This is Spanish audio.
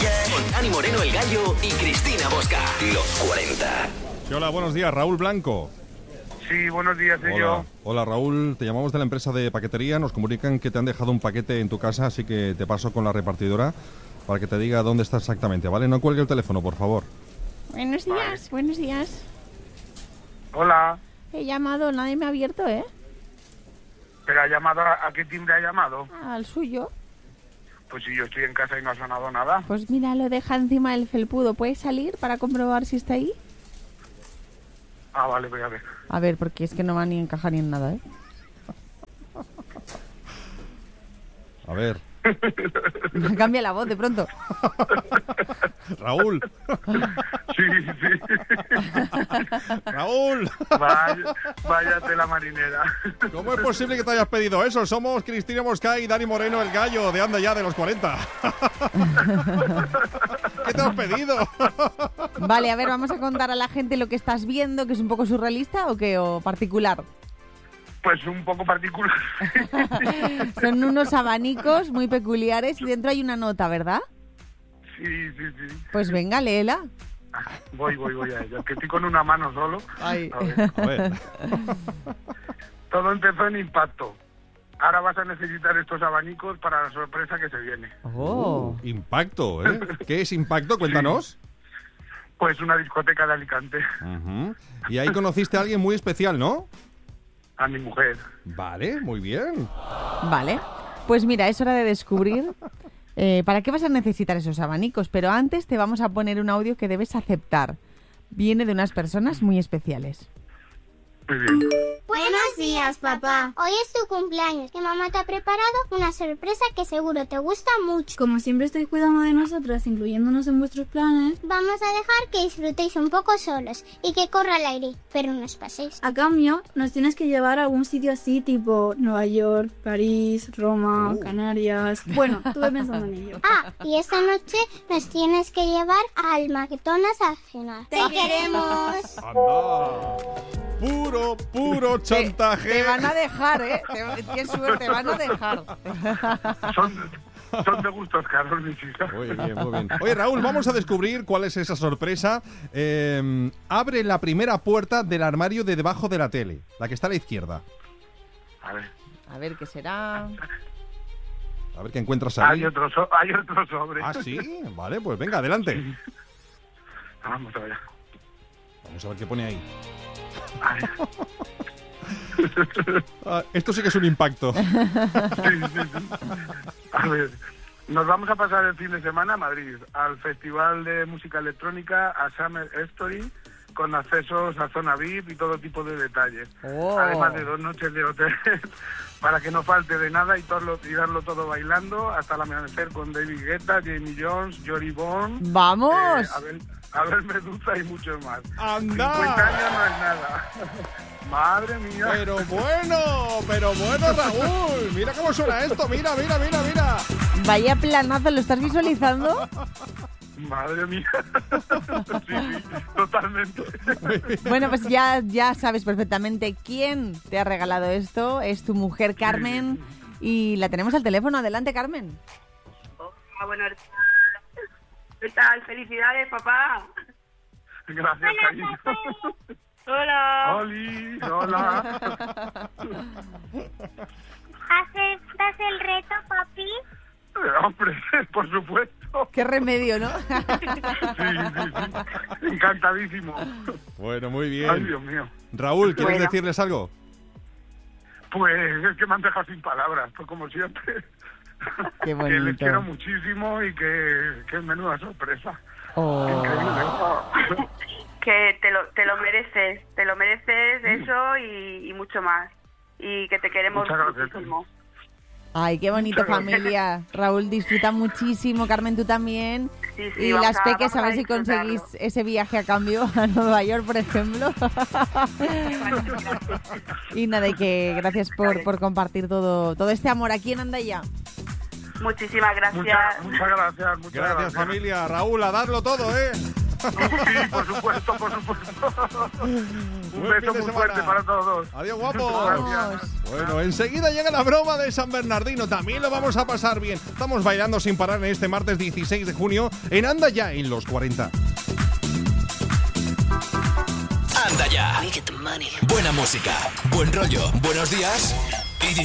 Con Dani Moreno, el Gallo, y Cristina Bosca. Los 40. Sí, hola, buenos días, Raúl Blanco. Sí, buenos días, soy Hola. yo. Hola, Raúl, te llamamos de la empresa de paquetería. Nos comunican que te han dejado un paquete en tu casa, así que te paso con la repartidora para que te diga dónde está exactamente, ¿vale? No cuelgue el teléfono, por favor. Buenos días, buenos días. Hola. He llamado, nadie me ha abierto, ¿eh? ¿Pero ha llamado a qué timbre ha llamado? Al suyo. Pues si yo estoy en casa y no ha sonado nada. Pues mira, lo deja encima del felpudo. ¿Puedes salir para comprobar si está ahí? Ah, vale, voy a ver. A ver, porque es que no va ni a encajar ni en nada, ¿eh? A ver. Cambia la voz de pronto. Raúl. Sí, sí. Raúl. Vaya tela marinera. ¿Cómo es posible que te hayas pedido eso? Somos Cristina Bosca y Dani Moreno, el Gallo, de Anda Ya, de los 40. ¿Qué te has pedido? Vale, a ver, vamos a contar a la gente lo que estás viendo, que es un poco surrealista o qué, o particular. Pues un poco particular. Son unos abanicos muy peculiares y dentro hay una nota, ¿verdad? Sí, sí, sí. Pues venga, léela. Voy a ello. Que estoy con una mano solo. Ay. A ver. Todo empezó en Impacto. Ahora vas a necesitar estos abanicos para la sorpresa que se viene. Oh. Impacto, ¿eh? ¿Qué es Impacto? Cuéntanos. Pues una discoteca de Alicante. Uh-huh. Y ahí conociste a alguien muy especial, ¿no? A mi mujer. Vale, muy bien. Vale, pues mira, es hora de descubrir para qué vas a necesitar esos abanicos, pero antes te vamos a poner un audio que debes aceptar. Viene de unas personas muy especiales. Muy bien. Buenos días, papá. Hoy es tu cumpleaños y mamá te ha preparado una sorpresa que seguro te gusta mucho. Como siempre estáis cuidando de nosotras, incluyéndonos en vuestros planes, Vamos a dejar que disfrutéis un poco solos y que corra el aire, pero no os paséis. a cambio, nos tienes que llevar a algún sitio así, tipo Nueva York, París, Roma, Canarias... Bueno, estuve pensando en ello. Ah, y esta noche nos tienes que llevar al McDonald's a cenar. ¡Te queremos! ¡Anda! Puro chantaje. Te van a dejar, ¿eh? Qué suerte, te van a dejar. Son de gustos caros, mis hijas. Muy bien, muy bien. Oye, Raúl, vamos a descubrir cuál es esa sorpresa. Abre la primera puerta del armario de debajo de la tele, la que está a la izquierda. A A ver, ¿qué será? A ver qué encuentras ahí. Hay otro sobre. Ah, ¿sí? Vale, pues venga, adelante. Vamos a ver. Vamos a ver qué pone ahí. A ver. Esto sí que es un impacto. Sí. A ver, nos vamos a pasar el fin de semana a Madrid, al Festival de Música Electrónica, a Summer Story, con accesos a zona VIP y todo tipo de detalles. Oh. Además de 2 noches de hotel, para que no falte de nada y darlo todo bailando hasta el amanecer con David Guetta, Jamie Jones, Jory Bourne, ¡Vamos! Abel Medusa y muchos más. ¡Anda! 50 años no es nada. Madre mía. Pero bueno, Raúl. Mira cómo suena esto. Mira. Vaya planazo, ¿lo estás visualizando? Madre mía. Sí, totalmente. Bueno, pues ya sabes perfectamente quién te ha regalado esto. Es tu mujer, Carmen, y la tenemos al teléfono. Adelante, Carmen. Hola, buenos días. ¿Qué tal? Felicidades, papá. Gracias, cariño. Hola. Oli, hola. ¿Aceptas el reto, papi? Hombre, por supuesto. Qué remedio, ¿no? Sí. Encantadísimo. Bueno, muy bien. Ay, Dios mío. Raúl, ¿quieres Bueno. decirles algo? Pues es que me han dejado sin palabras, pues como siempre. Qué Que les bonito. quiero muchísimo y que menuda sorpresa. Oh. Increíble. Que te lo mereces eso y mucho más. Y que te queremos Muchas gracias. muchísimo. Ay, qué bonito, Muchas gracias. familia. Raúl, disfruta muchísimo. Carmen, tú también. Sí, Y vamos las peques, vamos a ver si disfrutarlo. conseguís ese viaje a cambio a Nueva York, por ejemplo. Y nada, y que gracias por compartir todo este amor aquí en Andaya. Muchísimas gracias. Muchas gracias. Gracias, familia. Raúl, a darlo todo, ¿eh? Sí, por supuesto, por supuesto. Un Buen beso fin de muy semana. fuerte para todos. Adiós, guapo. Gracias. Bueno, enseguida llega la broma de San Bernardino. También lo vamos a pasar bien. Estamos bailando sin parar en este martes 16 de junio en Anda Ya en los 40. Anda Ya. Buena música, buen rollo, buenos días